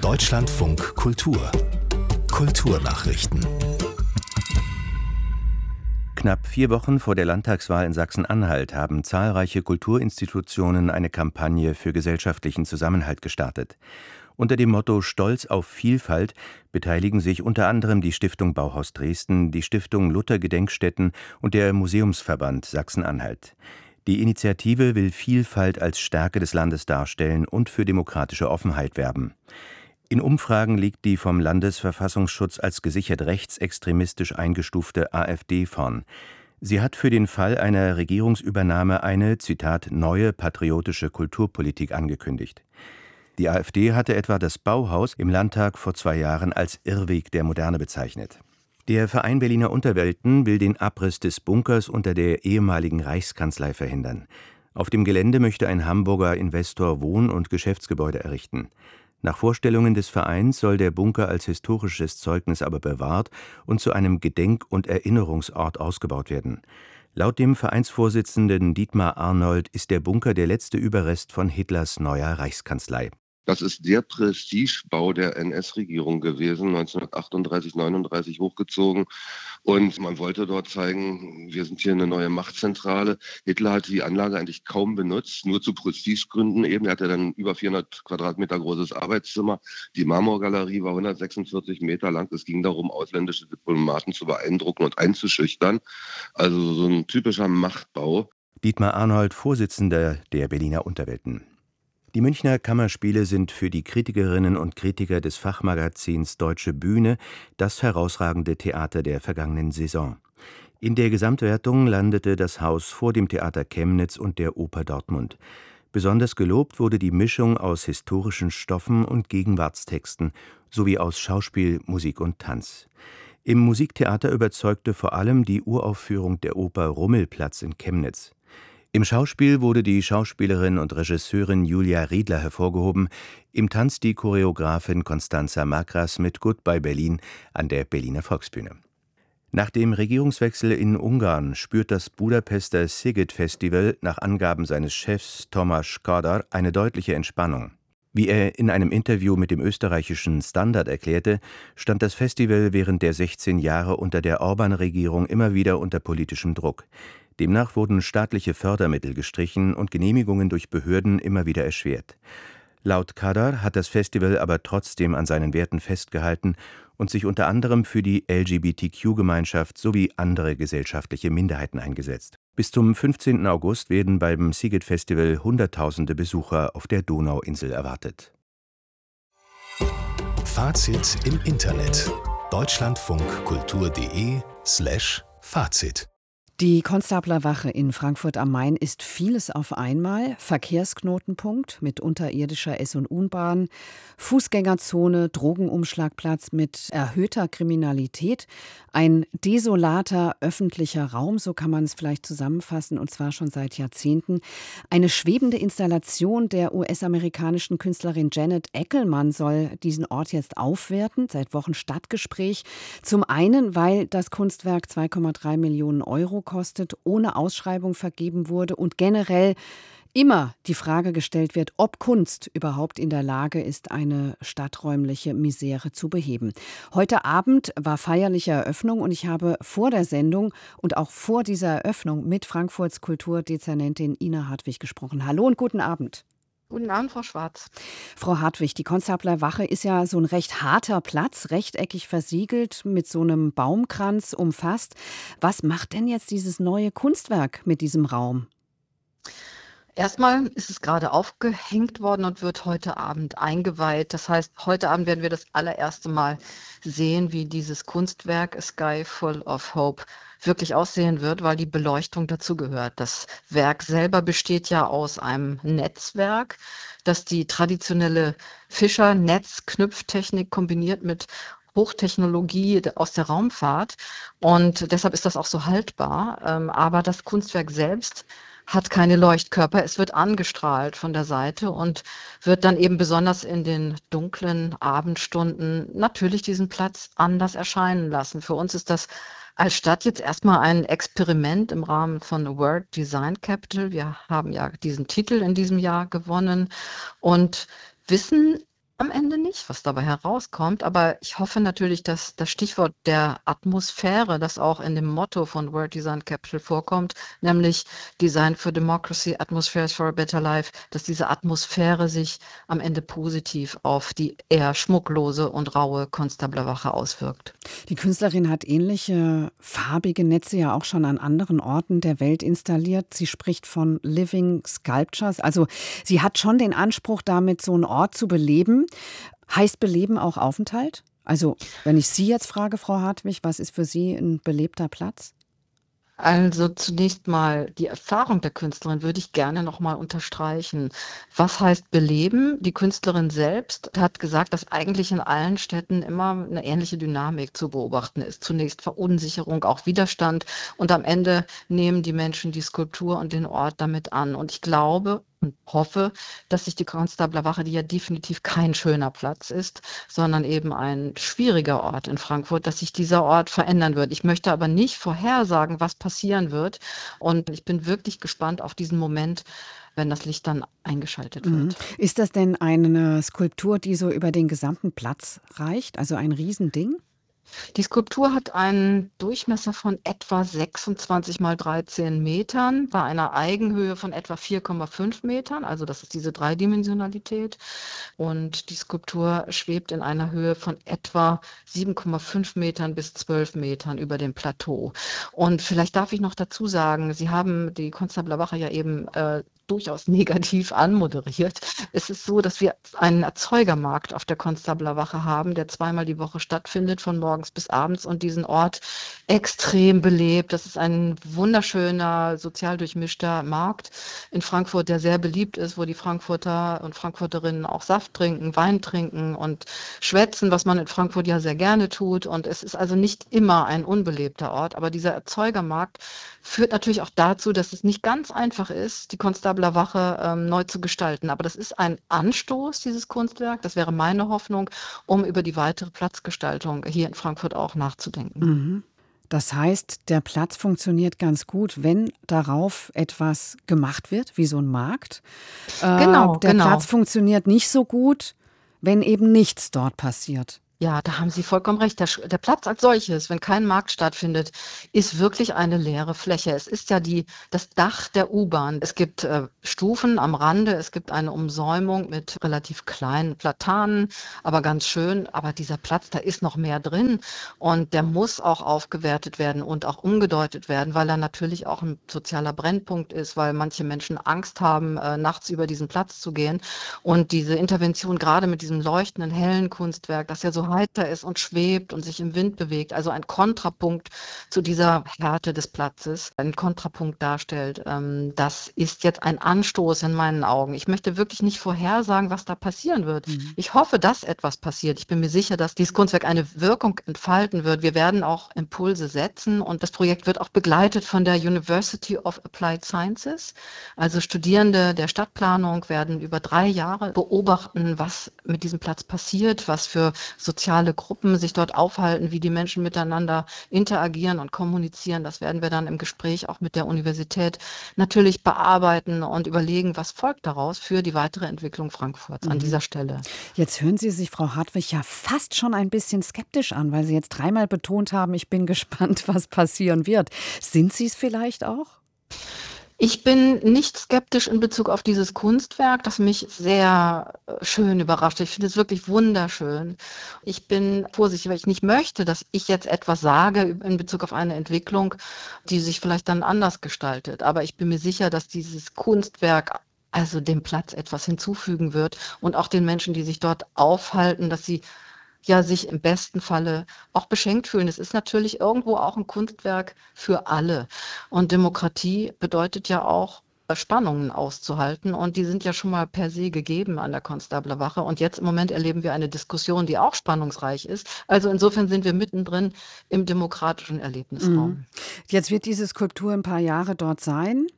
Deutschlandfunk Kultur Kulturnachrichten. Knapp 4 Wochen vor der Landtagswahl in Sachsen-Anhalt haben zahlreiche Kulturinstitutionen eine Kampagne für gesellschaftlichen Zusammenhalt gestartet. Unter dem Motto »Stolz auf Vielfalt« beteiligen sich unter anderem die Stiftung Bauhaus Dresden, die Stiftung Luther Gedenkstätten und der Museumsverband Sachsen-Anhalt. Die Initiative will Vielfalt als Stärke des Landes darstellen und für demokratische Offenheit werben. In Umfragen liegt die vom Landesverfassungsschutz als gesichert rechtsextremistisch eingestufte AfD vorn. Sie hat für den Fall einer Regierungsübernahme eine, Zitat, neue patriotische Kulturpolitik angekündigt. Die AfD hatte etwa das Bauhaus im Landtag vor 2 Jahren als Irrweg der Moderne bezeichnet. Der Verein Berliner Unterwelten will den Abriss des Bunkers unter der ehemaligen Reichskanzlei verhindern. Auf dem Gelände möchte ein Hamburger Investor Wohn- und Geschäftsgebäude errichten. Nach Vorstellungen des Vereins soll der Bunker als historisches Zeugnis aber bewahrt und zu einem Gedenk- und Erinnerungsort ausgebaut werden. Laut dem Vereinsvorsitzenden Dietmar Arnold ist der Bunker der letzte Überrest von Hitlers neuer Reichskanzlei. Das ist der Prestigebau der NS-Regierung gewesen, 1938, 39 hochgezogen. Und man wollte dort zeigen, wir sind hier eine neue Machtzentrale. Hitler hat die Anlage eigentlich kaum benutzt, nur zu Prestigegründen eben. Er hatte dann über 400 Quadratmeter großes Arbeitszimmer. Die Marmorgalerie war 146 Meter lang. Es ging darum, ausländische Diplomaten zu beeindrucken und einzuschüchtern. Also so ein typischer Machtbau. Dietmar Arnold, Vorsitzender der Berliner Unterwelten. Die Münchner Kammerspiele sind für die Kritikerinnen und Kritiker des Fachmagazins Deutsche Bühne das herausragende Theater der vergangenen Saison. In der Gesamtwertung landete das Haus vor dem Theater Chemnitz und der Oper Dortmund. Besonders gelobt wurde die Mischung aus historischen Stoffen und Gegenwartstexten sowie aus Schauspiel, Musik und Tanz. Im Musiktheater überzeugte vor allem die Uraufführung der Oper Rummelplatz in Chemnitz. Im Schauspiel wurde die Schauspielerin und Regisseurin Julia Riedler hervorgehoben, im Tanz die Choreografin Constanza Makras mit Goodbye Berlin an der Berliner Volksbühne. Nach dem Regierungswechsel in Ungarn spürt das Budapester Sziget Festival nach Angaben seines Chefs Tamás Kádár eine deutliche Entspannung. Wie er in einem Interview mit dem österreichischen Standard erklärte, stand das Festival während der 16 Jahre unter der Orbán-Regierung immer wieder unter politischem Druck. Demnach wurden staatliche Fördermittel gestrichen und Genehmigungen durch Behörden immer wieder erschwert. Laut Kádár hat das Festival aber trotzdem an seinen Werten festgehalten und sich unter anderem für die LGBTQ-Gemeinschaft sowie andere gesellschaftliche Minderheiten eingesetzt. Bis zum 15. August werden beim Sziget Festival Hunderttausende Besucher auf der Donauinsel erwartet. Fazit im Internet: deutschlandfunkkultur.de/Fazit. Die Konstablerwache in Frankfurt am Main ist vieles auf einmal. Verkehrsknotenpunkt mit unterirdischer S- und U-Bahn, Fußgängerzone, Drogenumschlagplatz mit erhöhter Kriminalität, ein desolater öffentlicher Raum, so kann man es vielleicht zusammenfassen, und zwar schon seit Jahrzehnten. Eine schwebende Installation der US-amerikanischen Künstlerin Janet Eckelmann soll diesen Ort jetzt aufwerten, seit Wochen Stadtgespräch. Zum einen, weil das Kunstwerk 2,3 Millionen Euro kostet, ohne Ausschreibung vergeben wurde und generell immer die Frage gestellt wird, ob Kunst überhaupt in der Lage ist, eine stadträumliche Misere zu beheben. Heute Abend war feierliche Eröffnung und ich habe vor der Sendung und auch vor dieser Eröffnung mit Frankfurts Kulturdezernentin Ina Hartwig gesprochen. Hallo und guten Abend. Guten Abend, Frau Schwarz. Frau Hartwig, die Konstablerwache ist ja so ein recht harter Platz, rechteckig versiegelt, mit so einem Baumkranz umfasst. Was macht denn jetzt dieses neue Kunstwerk mit diesem Raum? Erstmal ist es gerade aufgehängt worden und wird heute Abend eingeweiht. Das heißt, heute Abend werden wir das allererste Mal sehen, wie dieses Kunstwerk A Sky Full of Hope wirklich aussehen wird, weil die Beleuchtung dazugehört. Das Werk selber besteht ja aus einem Netzwerk, das die traditionelle Fischer-Netz-Knüpftechnik kombiniert mit Hochtechnologie aus der Raumfahrt. Und deshalb ist das auch so haltbar. Aber das Kunstwerk selbst hat keine Leuchtkörper. Es wird angestrahlt von der Seite und wird dann eben besonders in den dunklen Abendstunden natürlich diesen Platz anders erscheinen lassen. Für uns ist das als Stadt jetzt erstmal ein Experiment im Rahmen von World Design Capital. Wir haben ja diesen Titel in diesem Jahr gewonnen und wissen am Ende nicht, was dabei herauskommt, aber ich hoffe natürlich, dass das Stichwort der Atmosphäre, das auch in dem Motto von World Design Capital vorkommt, nämlich Design for Democracy, Atmospheres for a Better Life, dass diese Atmosphäre sich am Ende positiv auf die eher schmucklose und raue Konstabler Wache auswirkt. Die Künstlerin hat ähnliche farbige Netze ja auch schon an anderen Orten der Welt installiert. Sie spricht von Living Sculptures. Also sie hat schon den Anspruch, damit so einen Ort zu beleben. Heißt Beleben auch Aufenthalt? Also wenn ich Sie jetzt frage, Frau Hartwig, was ist für Sie ein belebter Platz? Also zunächst mal die Erfahrung der Künstlerin würde ich gerne noch mal unterstreichen. Was heißt beleben? Die Künstlerin selbst hat gesagt, dass eigentlich in allen Städten immer eine ähnliche Dynamik zu beobachten ist. Zunächst Verunsicherung, auch Widerstand und am Ende nehmen die Menschen die Skulptur und den Ort damit an. Und ich glaube und hoffe, dass sich die Konstabler Wache, die ja definitiv kein schöner Platz ist, sondern eben ein schwieriger Ort in Frankfurt, dass sich dieser Ort verändern wird. Ich möchte aber nicht vorhersagen, was passieren wird. Und ich bin wirklich gespannt auf diesen Moment, wenn das Licht dann eingeschaltet wird. Ist das denn eine Skulptur, die so über den gesamten Platz reicht? Also ein Riesending? Die Skulptur hat einen Durchmesser von etwa 26 mal 13 Metern, bei einer Eigenhöhe von etwa 4,5 Metern, also das ist diese Dreidimensionalität. Und die Skulptur schwebt in einer Höhe von etwa 7,5 Metern bis 12 Metern über dem Plateau. Und vielleicht darf ich noch dazu sagen, Sie haben die Konstabler Wache ja eben durchaus negativ anmoderiert. Es ist so, dass wir einen Erzeugermarkt auf der Konstabler Wache haben, der zweimal die Woche stattfindet, von morgens bis abends und diesen Ort extrem belebt. Das ist ein wunderschöner, sozial durchmischter Markt in Frankfurt, der sehr beliebt ist, wo die Frankfurter und Frankfurterinnen auch Saft trinken, Wein trinken und schwätzen, was man in Frankfurt ja sehr gerne tut. Und es ist also nicht immer ein unbelebter Ort, aber dieser Erzeugermarkt führt natürlich auch dazu, dass es nicht ganz einfach ist, die Konstabler Wache neu zu gestalten. Aber das ist ein Anstoß, dieses Kunstwerk. Das wäre meine Hoffnung, um über die weitere Platzgestaltung hier in Frankfurt auch nachzudenken. Das heißt, der Platz funktioniert ganz gut, wenn darauf etwas gemacht wird, wie so ein Markt. Der Platz funktioniert nicht so gut, wenn eben nichts dort passiert. Ja, da haben Sie vollkommen recht. Der Platz als solches, wenn kein Markt stattfindet, ist wirklich eine leere Fläche. Es ist ja das Dach der U-Bahn. Es gibt Stufen am Rande, es gibt eine Umsäumung mit relativ kleinen Platanen, aber ganz schön. Aber dieser Platz, da ist noch mehr drin und der muss auch aufgewertet werden und auch umgedeutet werden, weil er natürlich auch ein sozialer Brennpunkt ist, weil manche Menschen Angst haben, nachts über diesen Platz zu gehen. Und diese Intervention gerade mit diesem leuchtenden, hellen Kunstwerk, das ja so heiter ist und schwebt und sich im Wind bewegt, also ein Kontrapunkt zu dieser Härte des Platzes, einen Kontrapunkt darstellt. Das ist jetzt ein Anstoß in meinen Augen. Ich möchte wirklich nicht vorhersagen, was da passieren wird. Ich hoffe, dass etwas passiert. Ich bin mir sicher, dass dieses Kunstwerk eine Wirkung entfalten wird. Wir werden auch Impulse setzen und das Projekt wird auch begleitet von der University of Applied Sciences. Also Studierende der Stadtplanung werden über 3 Jahre beobachten, was mit diesem Platz passiert, was für soziale Gruppen sich dort aufhalten, wie die Menschen miteinander interagieren und kommunizieren. Das werden wir dann im Gespräch auch mit der Universität natürlich bearbeiten und überlegen, was folgt daraus für die weitere Entwicklung Frankfurts an dieser Stelle. Jetzt hören Sie sich, Frau Hartwig, ja fast schon ein bisschen skeptisch an, weil Sie jetzt 3-mal betont haben, ich bin gespannt, was passieren wird. Sind Sie es vielleicht auch? Ich bin nicht skeptisch in Bezug auf dieses Kunstwerk, das mich sehr schön überrascht. Ich finde es wirklich wunderschön. Ich bin vorsichtig, weil ich nicht möchte, dass ich jetzt etwas sage in Bezug auf eine Entwicklung, die sich vielleicht dann anders gestaltet. Aber ich bin mir sicher, dass dieses Kunstwerk also dem Platz etwas hinzufügen wird und auch den Menschen, die sich dort aufhalten, dass sie ja sich im besten Falle auch beschenkt fühlen. Es ist natürlich irgendwo auch ein Kunstwerk für alle. Und Demokratie bedeutet ja auch, Spannungen auszuhalten. Und die sind ja schon mal per se gegeben an der Konstabler Wache. Und jetzt im Moment erleben wir eine Diskussion, die auch spannungsreich ist. Also insofern sind wir mittendrin im demokratischen Erlebnisraum. Jetzt wird diese Skulptur ein paar Jahre dort sein.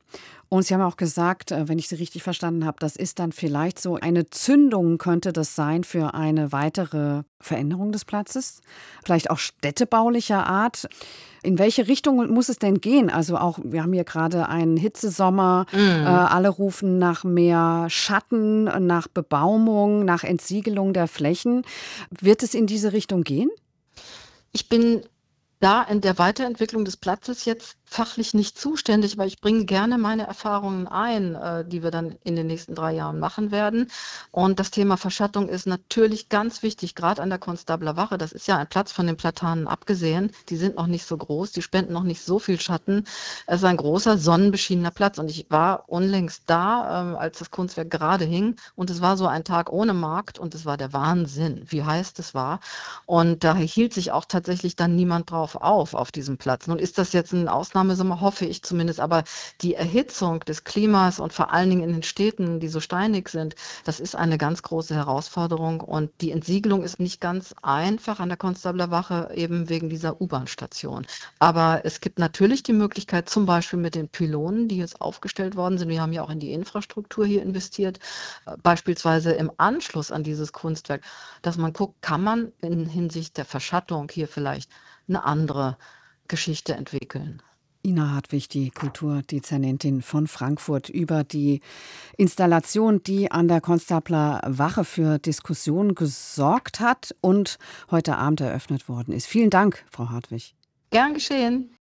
Und Sie haben auch gesagt, wenn ich Sie richtig verstanden habe, das ist dann vielleicht so eine Zündung, könnte das sein für eine weitere Veränderung des Platzes? Vielleicht auch städtebaulicher Art. In welche Richtung muss es denn gehen? Also auch, wir haben hier gerade einen Hitzesommer, alle rufen nach mehr Schatten, nach Bebaumung, nach Entsiegelung der Flächen. Wird es in diese Richtung gehen? Ich bin da in der Weiterentwicklung des Platzes jetzt fachlich nicht zuständig, aber ich bringe gerne meine Erfahrungen ein, die wir dann in den nächsten 3 Jahren machen werden. Und das Thema Verschattung ist natürlich ganz wichtig, gerade an der Konstabler Wache. Das ist ja ein Platz von den Platanen abgesehen. Die sind noch nicht so groß, die spenden noch nicht so viel Schatten. Es ist ein großer, sonnenbeschienener Platz. Und ich war unlängst da, als das Kunstwerk gerade hing. Und es war so ein Tag ohne Markt und es war der Wahnsinn, wie heiß es war. Und da hielt sich auch tatsächlich dann niemand drauf auf diesem Platz. Nun ist das jetzt ein Ausnahmesommer, hoffe ich zumindest, aber die Erhitzung des Klimas und vor allen Dingen in den Städten, die so steinig sind, das ist eine ganz große Herausforderung und die Entsiegelung ist nicht ganz einfach an der Konstabler Wache, eben wegen dieser U-Bahn-Station. Aber es gibt natürlich die Möglichkeit, zum Beispiel mit den Pylonen, die jetzt aufgestellt worden sind, wir haben ja auch in die Infrastruktur hier investiert, beispielsweise im Anschluss an dieses Kunstwerk, dass man guckt, kann man in Hinsicht der Verschattung hier vielleicht eine andere Geschichte entwickeln. Ina Hartwig, die Kulturdezernentin von Frankfurt, über die Installation, die an der Konstabler Wache für Diskussionen gesorgt hat und heute Abend eröffnet worden ist. Vielen Dank, Frau Hartwig. Gern geschehen.